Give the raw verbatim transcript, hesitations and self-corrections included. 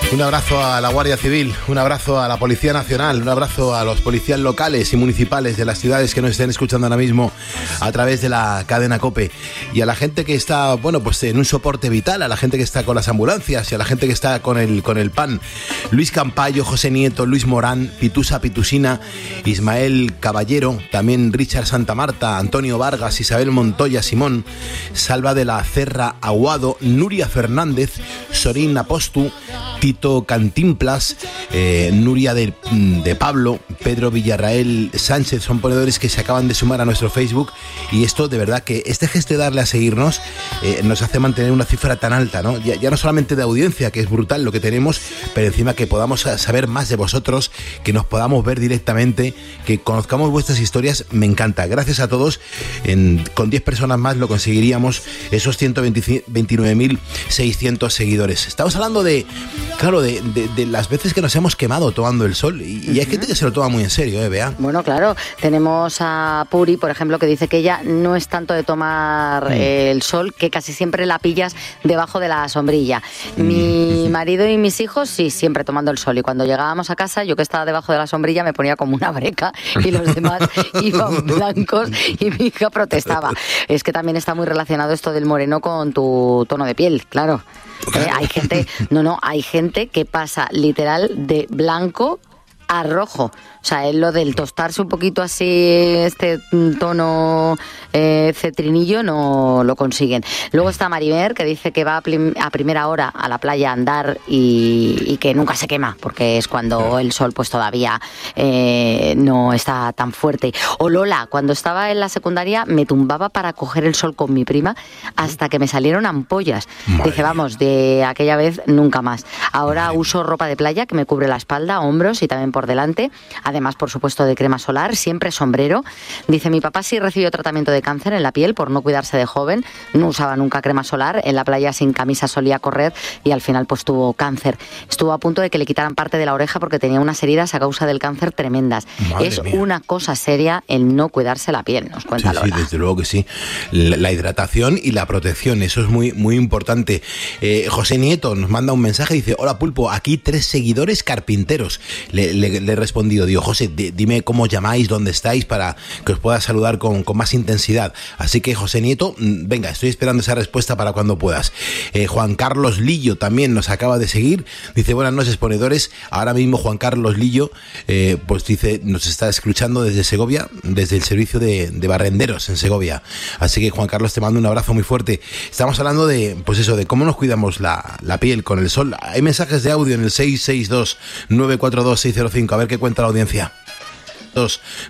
Un abrazo a la Guardia Civil, un abrazo a la Policía Nacional, un abrazo a los policías locales y municipales de las ciudades que nos estén escuchando ahora mismo a través de la cadena COPE, y a la gente que está, bueno, pues en un soporte vital, a la gente que está con las ambulancias y a la gente que está con el, con el pan. Luis Campayo, José Nieto, Luis Morán, Pitusa Pitusina, Ismael Caballero, también Richard Santa Marta, Antonio Vargas, Isabel Montoya Simón, Salva de la Cerra Aguado, Nuria Fernández, Sorín Apostu, Tito Cantimplas, eh, Nuria de, de Pablo, Pedro Villarrael Sánchez, son ponedores que se acaban de sumar a nuestro Facebook, y esto de verdad que este gesto de darle a seguirnos eh, nos hace mantener una cifra tan alta, ¿no? Ya, ya no solamente de audiencia, que es brutal lo que tenemos, pero encima que podamos saber más de vosotros, que nos podamos ver directamente, que conozcamos vuestras historias, me encanta. Gracias a todos, en, con diez personas más lo conseguiríamos, esos ciento veintinueve mil seiscientos seguidores. Estamos hablando de Claro, de, de, de las veces que nos hemos quemado tomando el sol, y, y hay uh-huh. gente que se lo toma muy en serio, ¿eh, Bea? Bueno, claro, tenemos a Puri, por ejemplo, que dice que ella no es tanto de tomar mm. el sol, que casi siempre la pillas debajo de la sombrilla. Mm. Mi marido y mis hijos, sí, siempre tomando el sol, y cuando llegábamos a casa, yo que estaba debajo de la sombrilla me ponía como una breca, y los demás iban blancos, y mi hija protestaba. Es que también está muy relacionado esto del moreno con tu tono de piel, claro. Eh, hay gente, no, no, hay gente que pasa literal de blanco a rojo. O sea, es lo del tostarse un poquito así, este tono eh, cetrinillo, no lo consiguen. Luego está Marimer, que dice que va a, prim- a primera hora a la playa a andar y, y que nunca se quema, porque es cuando el sol pues todavía eh, no está tan fuerte. O Lola, cuando estaba en la secundaria me tumbaba para coger el sol con mi prima hasta que me salieron ampollas. Madre dice, vamos, de aquella vez nunca más. Ahora Madre uso ropa de playa que me cubre la espalda, hombros y también por delante. Además, por supuesto, de crema solar, siempre sombrero. Dice, mi papá sí recibió tratamiento de cáncer en la piel por no cuidarse de joven, no usaba nunca crema solar, en la playa sin camisa solía correr y al final pues tuvo cáncer. Estuvo a punto de que le quitaran parte de la oreja porque tenía unas heridas a causa del cáncer tremendas. Madre es mía. Una cosa seria el no cuidarse la piel, nos cuenta sí, Lola. Sí, desde luego que sí. La, la hidratación y la protección, eso es muy, muy importante. Eh, José Nieto nos manda un mensaje, dice, hola Pulpo, aquí tres seguidores carpinteros. Le, le, le he respondido, digo, José, d- dime cómo os llamáis, dónde estáis, para que os pueda saludar con, con más intensidad. Así que, José Nieto, venga, estoy esperando esa respuesta para cuando puedas. Eh, Juan Carlos Lillo también nos acaba de seguir. Dice, buenas noches, ponedores. Ahora mismo Juan Carlos Lillo, eh, pues dice, nos está escuchando desde Segovia, desde el servicio de, de barrenderos en Segovia. Así que, Juan Carlos, te mando un abrazo muy fuerte. Estamos hablando de, pues eso, de cómo nos cuidamos la, la piel con el sol. Hay mensajes de audio en el seis seis dos nueve cuatro dos seis cero cinco. A ver qué cuenta la audiencia. Dos.